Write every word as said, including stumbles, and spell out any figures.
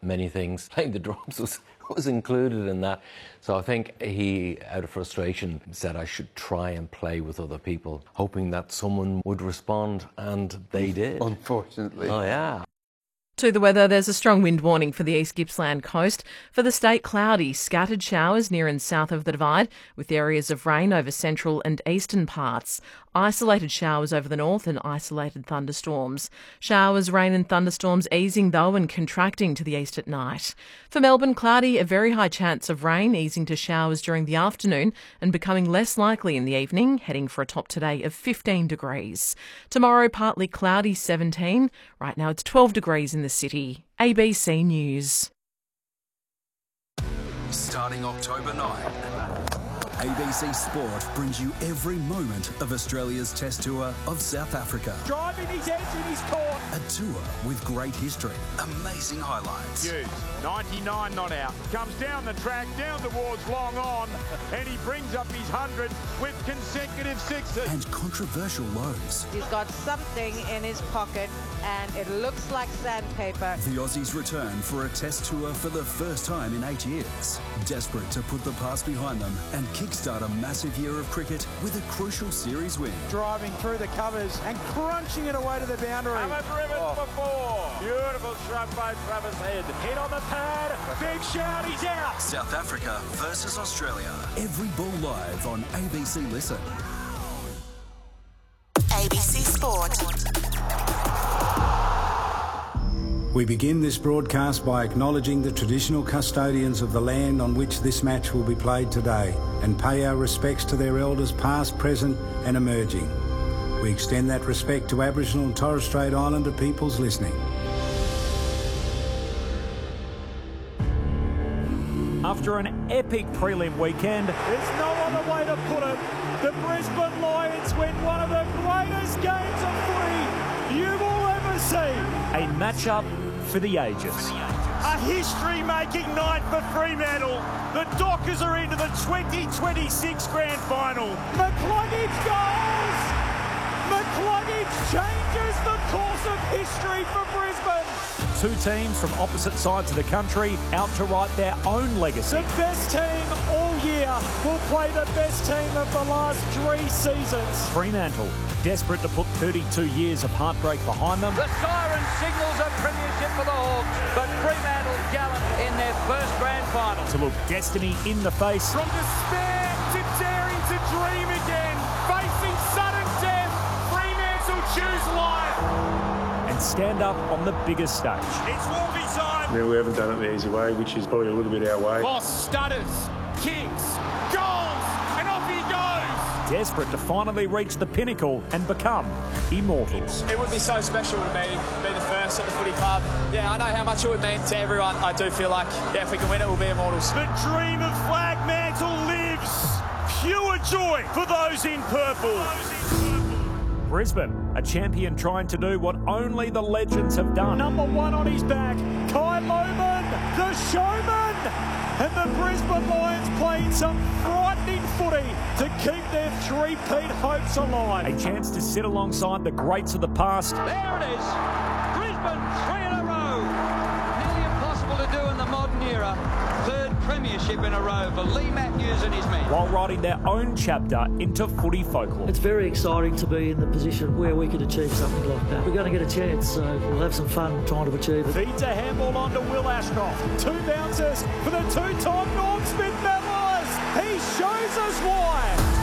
many things. Playing the drums was, was included in that. So I think he, out of frustration, said I should try and play with other people, hoping that someone would respond, and they did. Unfortunately. Oh, yeah. To the weather, there's a strong wind warning for the East Gippsland coast. For the state, cloudy, scattered showers near and south of the Divide, with areas of rain over central and eastern parts. Isolated showers over the north and isolated thunderstorms. Showers, rain and thunderstorms easing though and contracting to the east at night. For Melbourne, cloudy, a very high chance of rain, easing to showers during the afternoon and becoming less likely in the evening, heading for a top today of fifteen degrees. Tomorrow, partly cloudy, seventeen. Right now it's twelve degrees in the city. A B C News. Starting October ninth, A B C Sport brings you every moment of Australia's Test Tour of South Africa. Driving his edge in his court. A tour with great history, amazing highlights. Hughes, ninety-nine not out. Comes down the track, down towards long on, and he brings up his hundred with consecutive sixes. And controversial lows. He's got something in his pocket, and it looks like sandpaper. The Aussies return for a Test Tour for the first time in eight years. Desperate to put the past behind them and kickstart a massive year of cricket with a crucial series win. Driving through the covers and crunching it away to the boundary. Hammett Rivers oh. for four. Beautiful shrug by Travis Head. Hit on the pad. Big shout, he's out. South Africa versus Australia. Every ball live on A B C Listen. A B C Sport. We begin this broadcast by acknowledging the traditional custodians of the land on which this match will be played today and pay our respects to their elders past, present and emerging. We extend that respect to Aboriginal and Torres Strait Islander peoples listening. After an epic prelim weekend, there's no other way to put it. The Brisbane Lions win one of the greatest games of footy you will ever see. A matchup for the ages. A history-making night for Fremantle. The Dockers are into the twenty twenty-six Grand Final. McCluggage goes! McCluggage changes the course of history for Brisbane. Two teams from opposite sides of the country out to write their own legacy. The best team all year will play the best team of the last three seasons. Fremantle, desperate to put thirty-two years of heartbreak behind them. The siren signals a premiership for the Hawks, but Fremantle gallant in their first grand final. To look destiny in the face. From despair to daring to dream again, facing sudden death, Fremantle choose life. And stand up on the biggest stage. It's Wolfie time. I mean, we haven't done it the easy way, which is probably a little bit our way. Boss stutters, kicks, goals, and off he goes. Desperate to finally reach the pinnacle and become immortals. It would be so special to me, be the first at the footy club. Yeah, I know how much it would mean to everyone. I do feel like, yeah, if we can win it, we'll be immortals. The dream of Flag Mantle lives. Pure joy for those in purple. Brisbane, a champion trying to do what only the legends have done. Number one on his back, Kai Lohmann, the showman. And the Brisbane Lions playing some frightening footy to keep their three-peat hopes alive. A chance to sit alongside the greats of the past. There it is, Brisbane, three in a row. Nearly impossible to do in the modern era. Third premiership in a row for Lee Matthews and his men. While writing their own chapter into footy folklore. It's very exciting to be in the position where we could achieve something like that. We're going to get a chance, so we'll have some fun trying to achieve it. Feeds a handball onto Will Ashcroft. Two bounces for the two-time Norm Smith medalist. He shows us why.